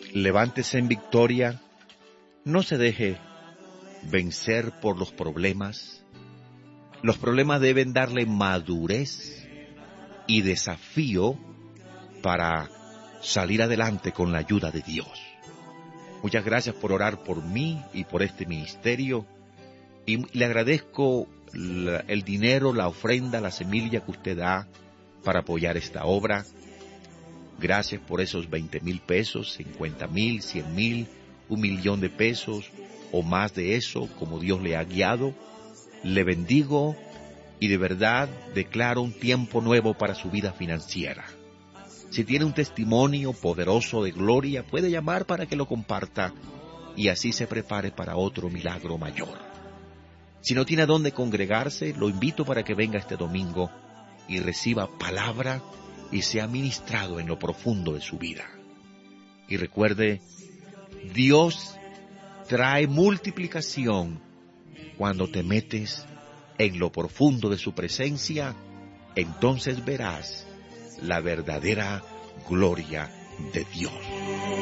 Levántese en victoria, no se deje vencer por los problemas. Los problemas deben darle madurez y desafío para salir adelante con la ayuda de Dios. Muchas gracias por orar por mí y por este ministerio, y le agradezco el dinero, la ofrenda, la semilla que usted da para apoyar esta obra. Gracias por esos 20,000 pesos, 50,000, 100,000, 1,000,000 de pesos o más de eso, como Dios le ha guiado. Le bendigo y de verdad declaro un tiempo nuevo para su vida financiera. Si tiene un testimonio poderoso de gloria, puede llamar para que lo comparta y así se prepare para otro milagro mayor. Si no tiene a dónde congregarse, lo invito para que venga este domingo y reciba palabra y sea ministrado en lo profundo de su vida. Y recuerde, Dios trae multiplicación cuando te metes en lo profundo de su presencia. Entonces verás la verdadera gloria de Dios.